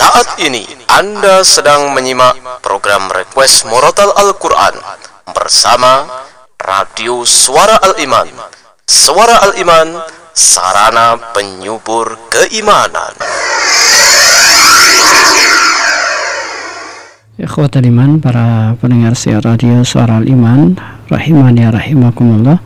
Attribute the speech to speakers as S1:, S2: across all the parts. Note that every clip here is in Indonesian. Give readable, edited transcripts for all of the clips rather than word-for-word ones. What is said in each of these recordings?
S1: Saat ini Anda sedang menyimak program Request Murotal Al-Quran bersama Radio Suara Al-Iman. Suara Al-Iman, sarana penyubur keimanan.
S2: Ikhwatal iman, para pendengar siar Radio Suara Al-Iman, rahimani rahimakumullah.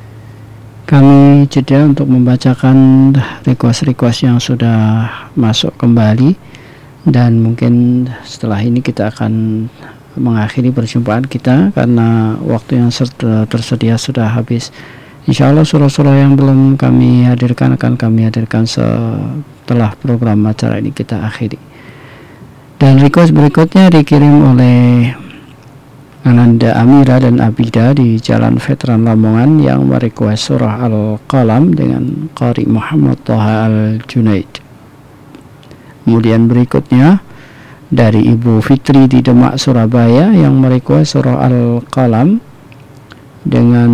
S2: Kami jeda untuk membacakan request-request yang sudah masuk kembali. Dan mungkin setelah ini kita akan mengakhiri perjumpaan kita karena waktu yang tersedia sudah habis. Insya Allah surah-surah yang belum kami hadirkan akan kami hadirkan setelah program acara ini kita akhiri. Dan request berikutnya dikirim oleh Ananda Amira dan Abida di Jalan Veteran Lamongan yang merequest surah Al-Qalam dengan Qari Muhammad Thaha Al-Junaid. Kemudian berikutnya dari Ibu Fitri di Demak Surabaya yang merequest surah Al-Qalam dengan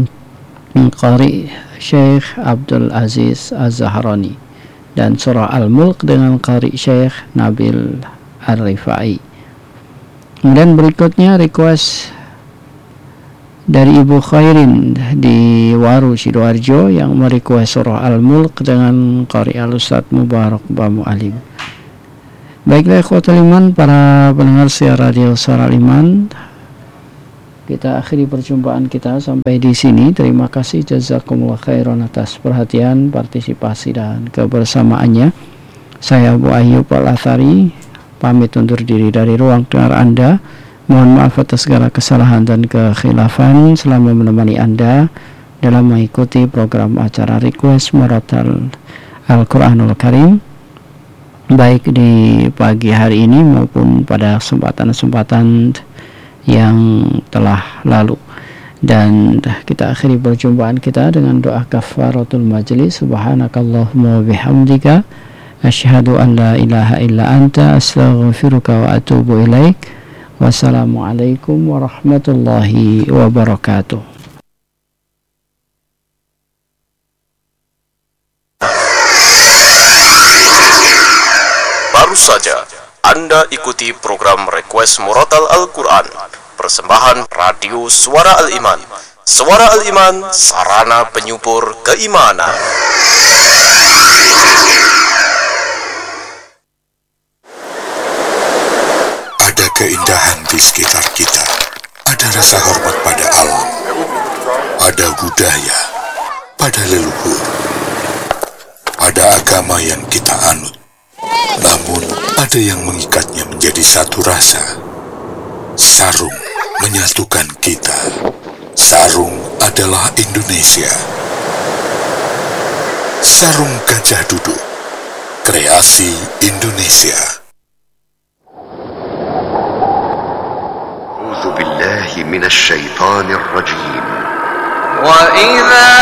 S2: Qari Syekh Abdul Aziz Az-Zahrani dan surah Al-Mulk dengan Qari Syekh Nabil Ar-Rifai. Kemudian berikutnya request dari Ibu Khairin di Waru Sidoarjo yang merequest surah Al-Mulk dengan Qari Al-Ustadz Mubarak Bamu Alim. Baiklah ikhwatul iman, para pendengar siar Radio Suara Al-Iman, kita akhiri perjumpaan kita sampai di sini. Terima kasih jazakumullah khairan atas perhatian, partisipasi dan kebersamaannya. Saya Abu Ayyub Al-Athari pamit undur diri dari ruang dengar Anda. Mohon maaf atas segala kesalahan dan kekhilafan selama menemani Anda dalam mengikuti program acara Request Murotal Al-Quranul Karim, baik di pagi hari ini maupun pada kesempatan-kesempatan yang telah lalu. Dan kita akhiri perjumpaan kita dengan doa kafaratul majlis. Subhanakallahumma wa bihamdika asyhadu an la ilaha illa anta astaghfiruka wa atubu ilaik. Wassalamualaikum warahmatullahi wabarakatuh.
S1: Baru saja Anda ikuti program Request Murotal Al-Quran, persembahan Radio Suara Al-Iman. Suara Al-Iman, sarana penyubur keimanan.
S3: Ada keindahan di sekitar kita. Ada rasa hormat pada alam. Ada budaya pada leluhur. Ada agama yang kita anut. Namun ada yang mengikatnya menjadi satu rasa. Sarung menyatukan kita. Sarung adalah Indonesia. Sarung Gajah Duduk, kreasi Indonesia.
S4: أعوذ بالله من الشيطان الرجيم.
S5: وإذا